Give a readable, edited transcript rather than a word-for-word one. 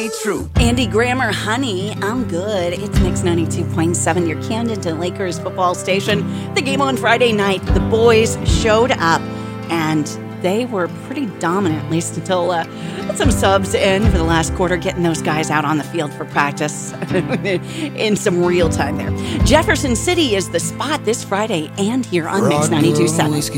true. Andy Grammer, honey, I'm good. It's Mix 92.7, your Camden Lakers football station. The game on Friday night, the boys showed up, and they were pretty dominant, at least until some subs in for the last quarter, getting those guys out on the field for practice in some real time there. Jefferson City is the spot this Friday and here on Mix 92.7.